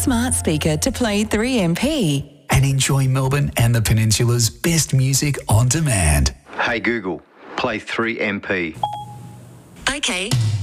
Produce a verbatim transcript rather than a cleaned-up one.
smart speaker to play three M P. And enjoy Melbourne and the Peninsula's best music on demand. Hey Google, play three M P. Okay.